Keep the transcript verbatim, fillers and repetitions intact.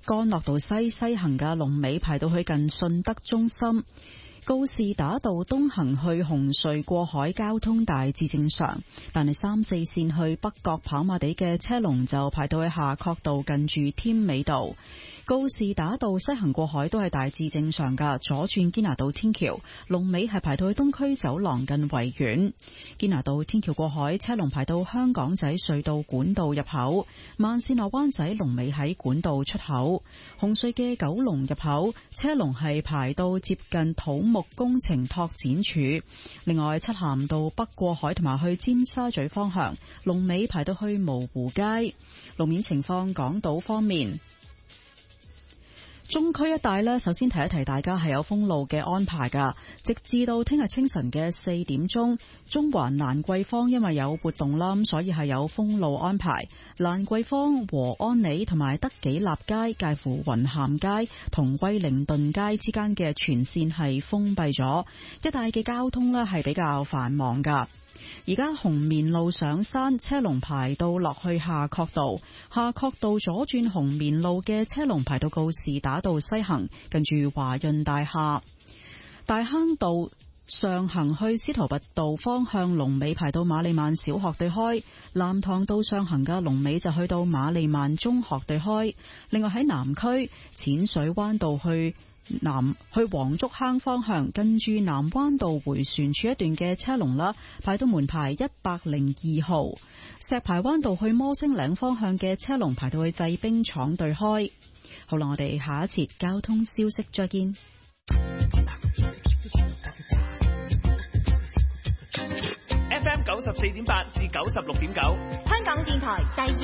干諾道西西行嘅龍尾排到去近信德中心。告士打道東行去紅隧過海交通大致正常，但係三四線去北角跑馬地嘅車龍就排到去夏慤道近住添美道。告士打道西行過海都係大致正常噶，左轉堅拿道天橋龍尾係排到去東區走廊近維園。堅拿道天橋過海車龍排到香港仔隧道管道入口，慢線落灣仔龍尾喺管道出口。紅隧嘅九龍入口車龍係排到接近土木工程拓展處。另外漆咸道北過海同埋去尖沙咀方向龍尾排到去蕪湖街。路面情況，港島方面，中區一帶呢，首先提一提大家係有封路嘅安排噶，直至到聽日清晨嘅四點鐘，中環蘭桂坊因為有活動啦，所以係有封路安排。蘭桂坊、和安里同埋德己立街介乎雲咸街同威靈頓街之間嘅全線係封閉咗，一帶嘅交通呢係比較繁忙噶。而家紅棉路上山車龍排到落去夏慤道，夏慤道左轉紅棉路嘅車龍排到告士打道西行，近住華潤大廈。大坑道上行去司徒拔道方向龍尾排到瑪利曼小學對開，藍塘道上行嘅龍尾就去到瑪利曼中學對開。另外喺南區淺水灣道去南去黃竹坑方向，跟住南灣道回旋處一段嘅車龍啦，排到門牌一百零二號。石排灣道去摩星嶺方向嘅車龍排到去製冰廠對開。好啦，我哋下一節交通消息再見。 F M 九十四點八至九十六點九， 香港電台第二。